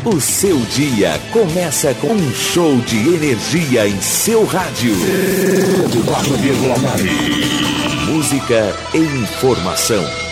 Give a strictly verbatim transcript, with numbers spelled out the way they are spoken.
O seu dia começa com um show de energia em seu rádio. cento e quatro vírgula nove. Música e informação.